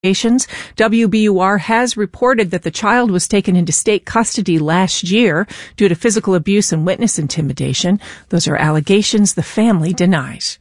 WBUR has reported that the child was taken into state custody last year due to physical abuse and witness intimidation. Those are allegations the family denies.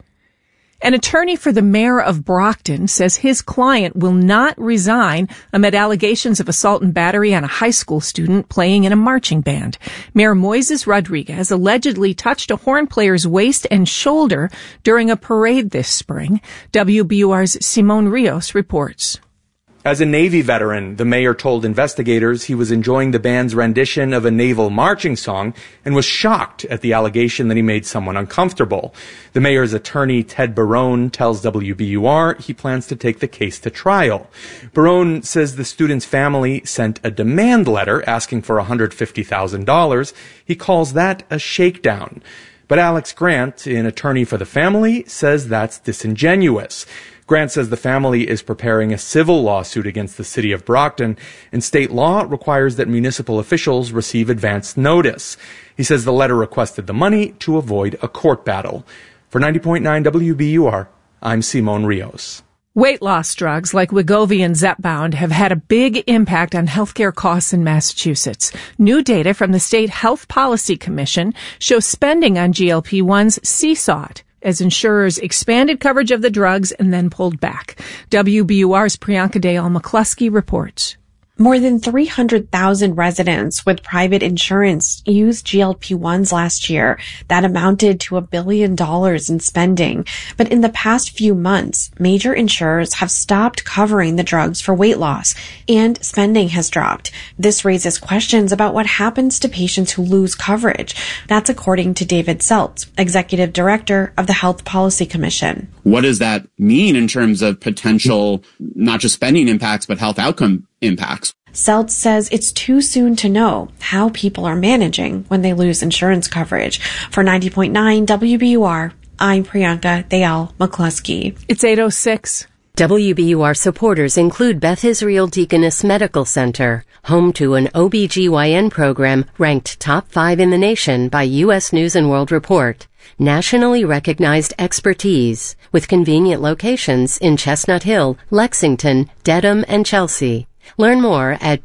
An attorney for the mayor of Brockton says his client will not resign amid allegations of assault and battery on a high school student playing in a marching band. Mayor Moises Rodriguez allegedly touched a horn player's waist and shoulder during a parade this spring. WBUR's Simon Rios reports. As a Navy veteran, the mayor told investigators he was enjoying the band's rendition of a naval marching song and was shocked at the allegation that he made someone uncomfortable. The mayor's attorney, Ted Barone, tells WBUR he plans to take the case to trial. Barone says the student's family sent a demand letter asking for $150,000. He calls that a shakedown. But Alex Grant, an attorney for the family, says that's disingenuous. Grant says the family is preparing a civil lawsuit against the city of Brockton, and state law requires that municipal officials receive advance notice. He says the letter requested the money to avoid a court battle. For 90.9 WBUR, I'm Simon Rios. Weight loss drugs like Wegovy and Zepbound have had a big impact on healthcare costs in Massachusetts. New data from the State Health Policy Commission shows spending on GLP-1s seesawed as insurers expanded coverage of the drugs and then pulled back. WBUR's Priyanka Dayal-McCluskey reports. More than 300,000 residents with private insurance used GLP-1s last year. That amounted to $1 billion in spending. But in the past few months, major insurers have stopped covering the drugs for weight loss, and spending has dropped. This raises questions about what happens to patients who lose coverage. That's according to David Seltz, Executive Director of the Health Policy Commission. What does that mean in terms of potential, not just spending impacts, but health outcome impacts? Seltz says it's too soon to know how people are managing when they lose insurance coverage. For 90.9 WBUR, I'm Priyanka Dayal-McCluskey. It's 8:06. WBUR supporters include Beth Israel Deaconess Medical Center, home to an OBGYN program ranked top 5 in the nation by U.S. News & World Report. Nationally recognized expertise with convenient locations in Chestnut Hill, Lexington, Dedham, and Chelsea. Learn more at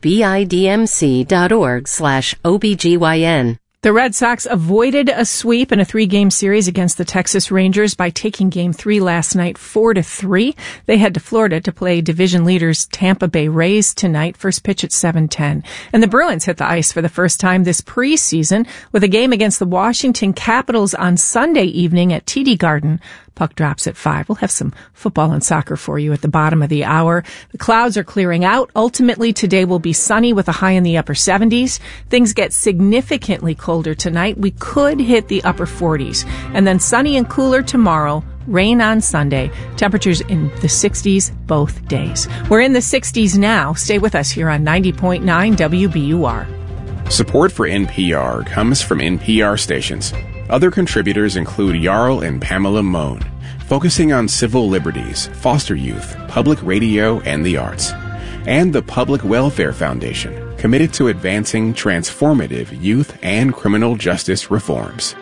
bidmc.org/OBGYN. The Red Sox avoided a sweep in a 3-game series against the Texas Rangers by taking Game 3 last night 4-3. They head to Florida to play division leaders Tampa Bay Rays tonight, first pitch at 7:10. And the Bruins hit the ice for the first time this preseason with a game against the Washington Capitals on Sunday evening at TD Garden. Puck drops at 5. We'll have some football and soccer for you at the bottom of the hour. The clouds are clearing out. Ultimately, today will be sunny with a high in the upper 70s. Things get significantly colder tonight. We could hit the upper 40s. And then sunny and cooler tomorrow. Rain on Sunday. Temperatures in the 60s both days. We're in the 60s now. Stay with us here on 90.9 WBUR. Support for NPR comes from NPR stations. Other contributors include Jarl and Pamela Mohn, focusing on civil liberties, foster youth, public radio, and the arts. And the Public Welfare Foundation, committed to advancing transformative youth and criminal justice reforms.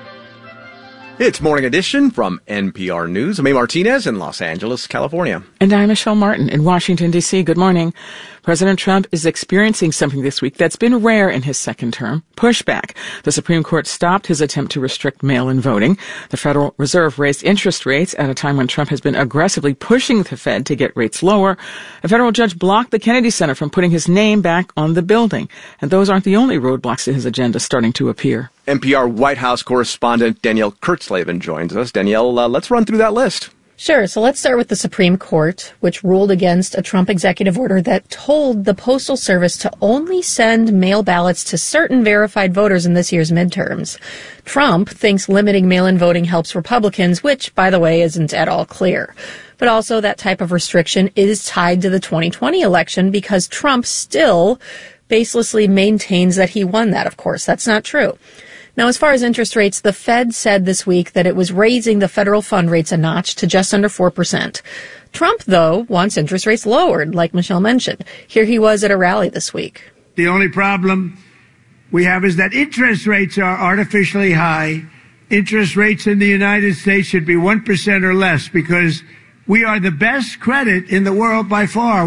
It's Morning Edition from NPR News. I'm A. Martinez in Los Angeles, California. And I'm Michelle Martin in Washington, D.C. Good morning. President Trump is experiencing something this week that's been rare in his second term, pushback. The Supreme Court stopped his attempt to restrict mail-in voting. The Federal Reserve raised interest rates at a time when Trump has been aggressively pushing the Fed to get rates lower. A federal judge blocked the Kennedy Center from putting his name back on the building. And those aren't the only roadblocks to his agenda starting to appear. NPR White House correspondent Danielle Kurtzleben joins us. Danielle, let's run through that list. Sure. So let's start with the Supreme Court, which ruled against a Trump executive order that told the Postal Service to only send mail ballots to certain verified voters in this year's midterms. Trump thinks limiting mail-in voting helps Republicans, which, by the way, isn't at all clear. But also that type of restriction is tied to the 2020 election because Trump still baselessly maintains that he won that, of course. That's not true. Now, as far as interest rates, the Fed said this week that it was raising the federal fund rates a notch to just under 4%. Trump, though, wants interest rates lowered, like Michelle mentioned. Here he was at a rally this week. The only problem we have is that interest rates are artificially high. Interest rates in the United States should be 1% or less because we are the best credit in the world by far.